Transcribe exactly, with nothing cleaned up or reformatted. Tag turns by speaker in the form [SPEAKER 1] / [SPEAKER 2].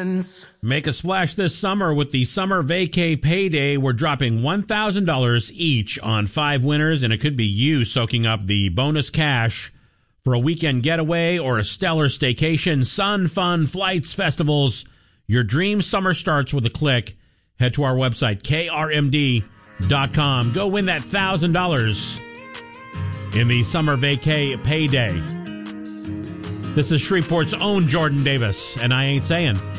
[SPEAKER 1] friends.
[SPEAKER 2] Make a splash this summer with the Summer Vacay Payday. We're dropping one thousand dollars each on five winners, and it could be you soaking up the bonus cash for a weekend getaway or a stellar staycation. Sun, fun, flights, festivals. Your dream summer starts with a click. Head to our website, K R M D dot com. Go win that one thousand dollars in the Summer Vacay Payday. This is Shreveport's own Jordan Davis, and I ain't saying